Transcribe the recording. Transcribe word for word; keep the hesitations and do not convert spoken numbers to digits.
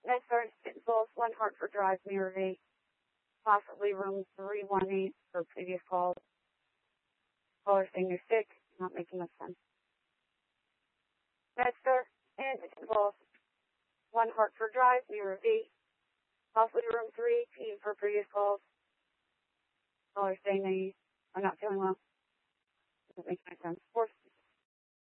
Next are Both One Hartford Drive, Mirror V. Possibly room three one eight for previous calls. Caller saying they're sick, not making much sense. Next are Both One Hartford Drive, Mirror V. Possibly room three eighteen for previous calls. Caller saying they are not feeling well. Doesn't make any sense. Fourth